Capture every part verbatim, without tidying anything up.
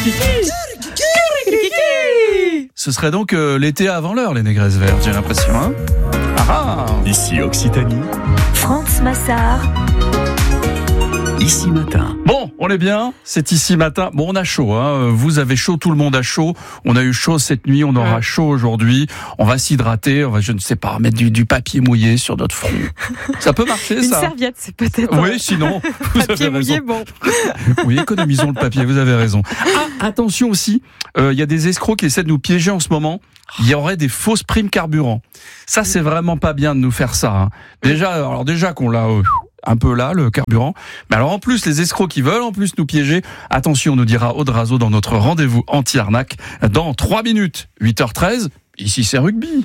Ce serait donc euh, l'été avant l'heure, les négresses vertes, j'ai l'impression. Hein ah, ah. Ici Occitanie. France Massard. Ici Matin. Bon, on est bien, c'est Ici Matin. Bon, on a chaud, hein. Vous avez chaud, tout le monde a chaud. On a eu chaud cette nuit, on aura chaud aujourd'hui. On va s'hydrater, on va, je ne sais pas, mettre du, du papier mouillé sur notre front. Ça peut marcher, Une ça. Une serviette, c'est peut-être. Oui, sinon. Vous papier avez mouillé, raison. bon. Oui, économisons le papier, vous avez raison. Ah, attention aussi, il euh, y a des escrocs qui essaient de nous piéger en ce moment. Il y aurait des fausses primes carburant. Ça, c'est vraiment pas bien de nous faire ça. Hein. Déjà, alors déjà qu'on l'a euh, un peu là, le carburant. Mais alors en plus, les escrocs qui veulent en plus nous piéger, attention, nous dira Aude Razo dans notre rendez-vous anti-arnaque dans trois minutes, huit heures treize. Ici, c'est rugby.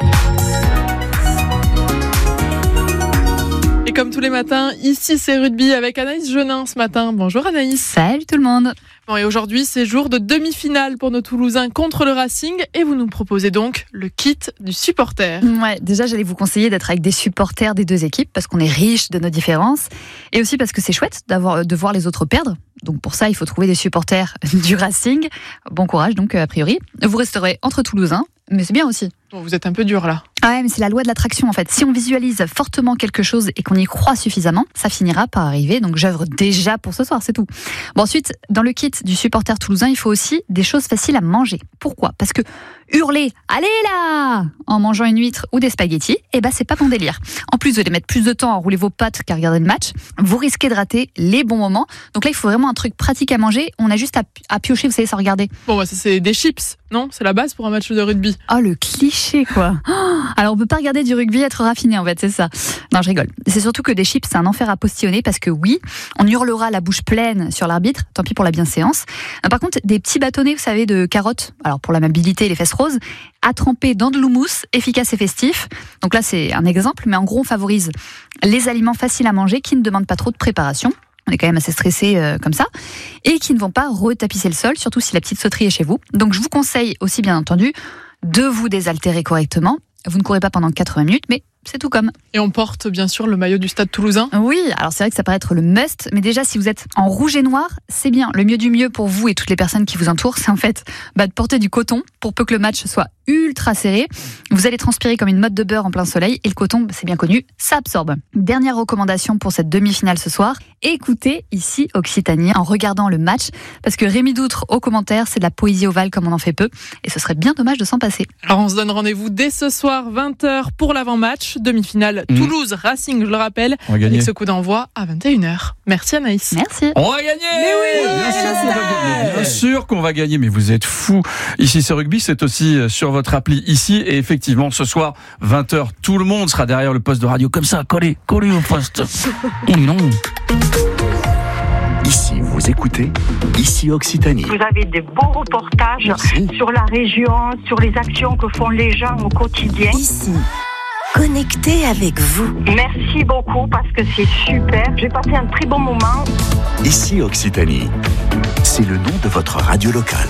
Et comme tous les matins, ici c'est rugby avec Anaïs Genin ce matin. Bonjour Anaïs. Salut tout le monde. Bon, et aujourd'hui c'est jour de demi-finale pour nos Toulousains contre le Racing et vous nous proposez donc le kit du supporter. Ouais, déjà j'allais vous conseiller d'être avec des supporters des deux équipes parce qu'on est riche de nos différences et aussi parce que c'est chouette d'avoir, de voir les autres perdre. Donc pour ça il faut trouver des supporters du Racing. Bon courage donc a priori. Vous resterez entre Toulousains, mais c'est bien aussi. Bon, vous êtes un peu dur là. Ah ouais, mais c'est la loi de l'attraction en fait. Si on visualise fortement quelque chose et qu'on y croit suffisamment, ça finira par arriver. Donc j'œuvre déjà pour ce soir, c'est tout. Bon, ensuite, dans le kit du supporter toulousain, il faut aussi des choses faciles à manger. Pourquoi ? Parce que hurler « Allez là !» en mangeant une huître ou des spaghettis, eh ben c'est pas mon délire. En plus, vous allez mettre plus de temps à rouler vos pâtes qu'à regarder le match. Vous risquez de rater les bons moments. Donc là, il faut vraiment un truc pratique à manger. On a juste à, à piocher, vous savez, sans regarder. Bon, bah ça c'est des chips, non ? C'est la base pour un match de rugby. Oh, le cliché, quoi. Oh, alors, on peut pas regarder du rugby et être raffiné, en fait, c'est ça. Non, je rigole. C'est surtout que des chips, c'est un enfer à postillonner parce que oui, on hurlera la bouche pleine sur l'arbitre. Tant pis pour la bienséance. Par contre, des petits bâtonnets, vous savez, de carottes. Alors, pour l'amabilité et les fesses roses, à tremper dans de l'houmous, efficace et festif. Donc là, c'est un exemple, mais en gros, on favorise les aliments faciles à manger qui ne demandent pas trop de préparation. On est quand même assez stressé euh, comme ça, et qui ne vont pas retapisser le sol, surtout si la petite sauterie est chez vous. Donc je vous conseille aussi, bien entendu, de vous désaltérer correctement. Vous ne courez pas pendant quatre-vingts minutes, mais c'est tout comme. Et on porte bien sûr le maillot du Stade Toulousain. Oui, alors c'est vrai que ça paraît être le must, mais déjà si vous êtes en rouge et noir, c'est bien. Le mieux du mieux pour vous et toutes les personnes qui vous entourent, c'est en fait bah, de porter du coton pour peu que le match soit ultra serré. Vous allez transpirer comme une motte de beurre en plein soleil et le coton, c'est bien connu, ça absorbe. Dernière recommandation pour cette demi-finale ce soir, écoutez ici Occitanie en regardant le match, parce que Rémi Doutre aux commentaires, c'est de la poésie ovale comme on en fait peu, et ce serait bien dommage de s'en passer. Alors on se donne rendez-vous dès ce soir, vingt heures pour l'avant-match, demi-finale mmh. Toulouse Racing, je le rappelle, avec ce coup d'envoi à vingt et une heures. Merci Anaïs. Merci. On va gagner. Mais oui, bien sûr qu'on va gagner. Bien sûr qu'on va gagner, mais vous êtes fous. Ici c'est rugby, c'est aussi sur votre appli ici, et effectivement ce soir vingt heures, tout le monde sera derrière le poste de radio comme ça, collé, collé au poste. Oh non. Ici, vous écoutez Ici Occitanie. Vous avez des beaux reportages Merci. Sur la région, sur les actions que font les gens au quotidien. Ici, connecté avec vous. Merci beaucoup parce que c'est super. J'ai passé un très bon moment. Ici Occitanie, c'est le nom de votre radio locale.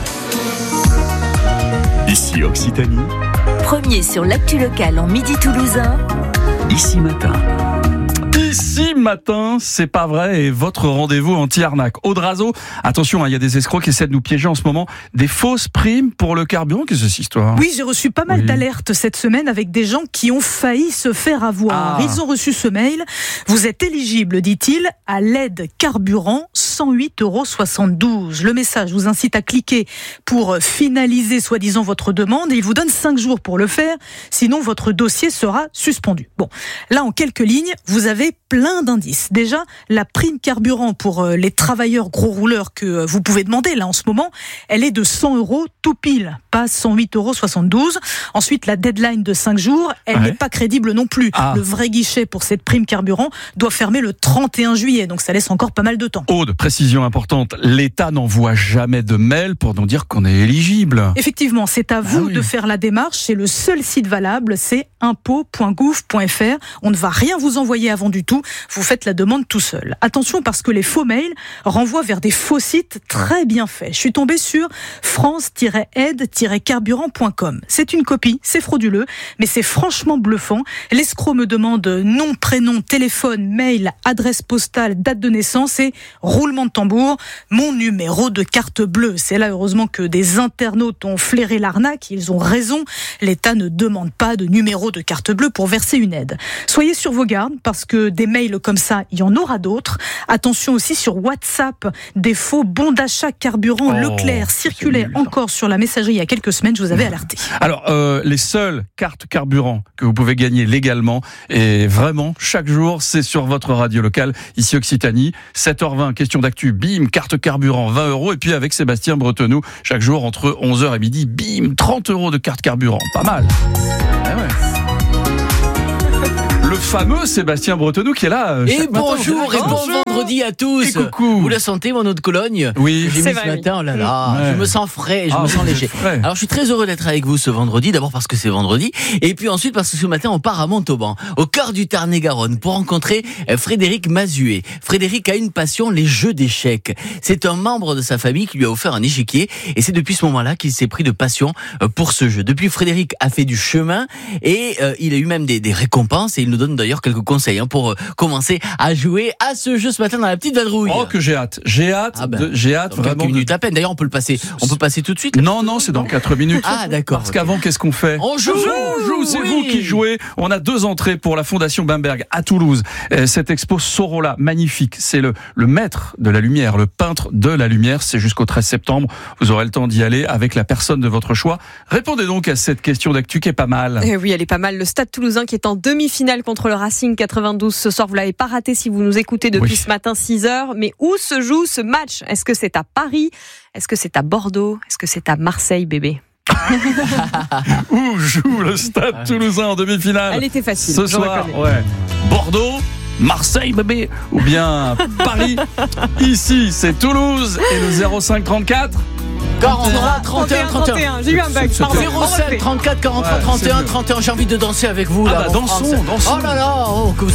Ici Occitanie. Premier sur l'actu locale en midi toulousain. Ici Matin. Ici Matin, c'est pas vrai, et votre rendez-vous anti-arnaque. Aude Razo, attention, il hein, y a des escrocs qui essaient de nous piéger en ce moment. Des fausses primes pour le carburant, qu'est-ce que c'est cette histoire ? Oui, j'ai reçu pas mal oui. d'alertes cette semaine avec des gens qui ont failli se faire avoir. Ah. Ils ont reçu ce mail. Vous êtes éligible, dit-il, à l'aide carburant, cent huit euros soixante-douze. Le message vous incite à cliquer pour finaliser soi-disant votre demande et il vous donne cinq jours pour le faire, sinon votre dossier sera suspendu. Bon, là en quelques lignes, vous avez plein d'indices. Déjà, la prime carburant pour les travailleurs gros rouleurs que vous pouvez demander là en ce moment, elle est de cent euros tout pile, pas cent huit euros soixante-douze. Ensuite, la deadline de cinq jours, elle ouais. n'est pas crédible non plus. Ah. Le vrai guichet pour cette prime carburant doit fermer le trente et un juillet, donc ça laisse encore pas mal de temps. Aude, précision importante, l'État n'envoie jamais de mail pour nous dire qu'on est éligible. Effectivement, c'est à vous ah oui. de faire la démarche. C'est le seul site valable, c'est impôt point gouv point f r. On ne va rien vous envoyer avant du tout. vous, vous faites la demande tout seul. Attention parce que les faux mails renvoient vers des faux sites très bien faits. Je suis tombée sur france tiret aide tiret carburant point com. C'est une copie, c'est frauduleux, mais c'est franchement bluffant. L'escroc me demande nom, prénom, téléphone, mail, adresse postale, date de naissance et roulement de tambour, mon numéro de carte bleue. C'est là heureusement que des internautes ont flairé l'arnaque. Ils ont raison. L'État ne demande pas de numéro de carte bleue pour verser une aide. Soyez sur vos gardes parce que des mails comme ça, il y en aura d'autres. Attention aussi sur WhatsApp, des faux bons d'achat carburant oh, Leclerc circulaient encore sur la messagerie il y a quelques semaines. Je vous avais alerté. Alors, euh, les seules cartes carburant que vous pouvez gagner légalement, et vraiment, chaque jour, c'est sur votre radio locale, ici Occitanie. sept heures vingt, question d'actu, bim, carte carburant, vingt euros. Et puis avec Sébastien Bretonneau, chaque jour, entre onze heures et midi, bim, trente euros de carte carburant. Pas mal. Ah ouais. Le fameux Sébastien Bretonneau qui est là. Euh, et bonjour, et bon vendredi à tous. Et coucou. Vous la sentez, mon eau de Cologne? Oui, j'ai c'est mis ce matin. Oh là là, ouais. Je me sens frais, je ah, me sens léger. Frais. Alors, je suis très heureux d'être avec vous ce vendredi. D'abord parce que c'est vendredi, et puis ensuite parce que ce matin on part à Montauban, au cœur du Tarn-et-Garonne, pour rencontrer Frédéric Mazuet. Frédéric a une passion, les jeux d'échecs. C'est un membre de sa famille qui lui a offert un échiquier, et c'est depuis ce moment-là qu'il s'est pris de passion pour ce jeu. Depuis, Frédéric a fait du chemin, et euh, il a eu même des, des récompenses, et il nous donne d'ailleurs quelques conseils pour commencer à jouer à ce jeu ce matin dans la petite vadrouille. Oh que j'ai hâte, j'ai hâte, ah ben, de, j'ai hâte vraiment. Quelques minutes à peine. D'ailleurs, on peut le passer. On peut passer tout de suite. Non non, c'est dans quatre minutes. Ah d'accord. Parce okay. qu'avant, qu'est-ce qu'on fait? On joue. On joue. On joue. C'est oui. vous qui jouez. On a deux entrées pour la Fondation Bamberg à Toulouse. Cette expo Sorolla, magnifique. C'est le le maître de la lumière, le peintre de la lumière. C'est jusqu'au treize septembre. Vous aurez le temps d'y aller avec la personne de votre choix. Répondez donc à cette question d'actu qui est pas mal. Et oui, elle est pas mal. Le Stade Toulousain qui est en demi-finale contre le Racing quatre-vingt-douze ce soir. Vous l'avez pas raté si vous nous écoutez depuis oui. ce matin six heures. Mais où se joue ce match? Est-ce que c'est à Paris? Est-ce que c'est à Bordeaux? Est-ce que c'est à Marseille, bébé? Où joue le Stade Toulousain en demi-finale? Elle était facile. Ce soir, ouais. Bordeaux, Marseille, bébé, ou bien Paris. Ici, c'est Toulouse et le zéro cinq trente-quatre. quarante-trois, trente et un, trente et un. J'ai eu un bug. zéro sept, trente-quatre, quarante-trois, trente et un, trente et un. J'ai envie de danser avec vous. Ah là, bah, dansons, dansons. Oh là là, oh, que vous